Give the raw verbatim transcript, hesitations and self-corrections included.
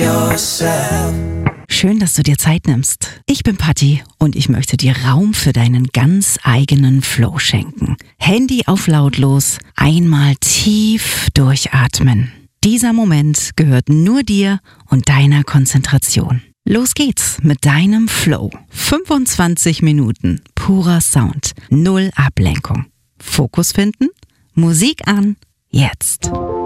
yourself. Schön, dass du dir Zeit nimmst. Ich bin Patti und ich möchte dir Raum für deinen ganz eigenen Flow schenken. Handy auf lautlos, einmal tief durchatmen. Dieser Moment gehört nur dir und deiner Konzentration. Los geht's mit deinem Flow. fünfundzwanzig Minuten purer Sound, null Ablenkung. Fokus finden, Musik an, jetzt.